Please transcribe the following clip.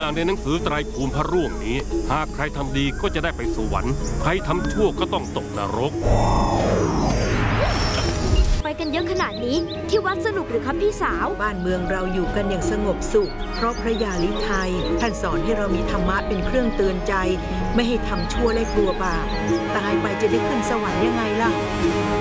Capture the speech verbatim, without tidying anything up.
ในหนังสือไตรภูมิพระร่วงนี้หากใครทำดีก็จะได้ไปสวรรค์ใครทำชั่วก็ต้องตกนรกไปกันเยอะขนาดนี้ที่วัดสนุกหรือครับพี่สาวบ้านเมืองเราอยู่กันอย่างสงบสุขเพราะพระยาลิไทยท่านสอนให้เรามีธรรมะเป็นเครื่องเตือนใจไม่ให้ทำชั่วและกลัวบาปตายไปจะได้ขึ้นสวรรค์ยังไงล่ะ